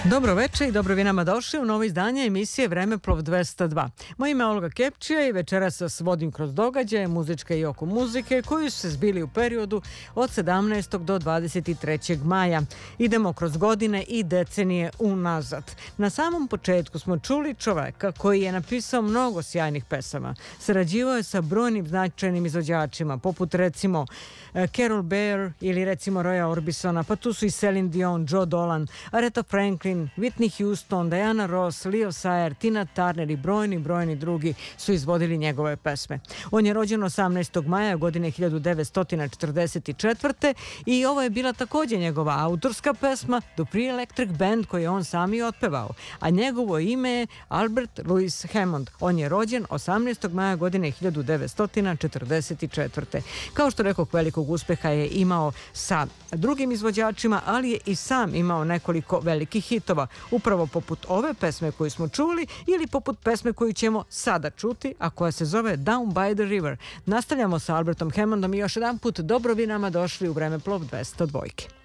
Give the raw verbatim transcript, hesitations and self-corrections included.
Dobro večer i dobro vi nama došli u novo izdanje emisije Vremeplov dvesta dva. Moje ime je Olga Kepčija i večeras vas vodim kroz događaje, muzičke i oko muzike koji su se zbili u periodu od sedamnaestog do dvadeset trećeg maja. Idemo kroz godine i decenije unazad. Na samom početku smo čuli čoveka koji je napisao mnogo sjajnih pesama. Sarađivao je sa brojnim značajnim izvođačima, poput recimo Carol Bayer ili recimo Roya Orbisona, pa tu su i Celine Dion, Joe Dolan, Aretha Franklin, Whitney Houston, Diana Ross, Leo Sayer, Tina Turner i brojni, brojni drugi su izvodili njegove pesme. On je rođen osamnaestog maja godine hiljadu devetsto četrdeset četvrte i ovo je bila također njegova autorska pesma Dupree Electric Band koju je on sam i otpevao, a njegovo ime je Albert Louis Hammond. On je rođen osamnaestog maja godine hiljadu devetsto četrdeset četvrte. Kao što rekao, velikog uspeha je imao sa drugim izvođačima, ali je i sam imao nekoliko velikih hitova, upravo poput ove pesme koju smo čuli ili poput pesme koju ćemo sada čuti, a koja se zove Down by the River. Nastavljamo sa Albertom Hammondom i još jedan put dobro vi nama došli u Vremeplov dvesta dva.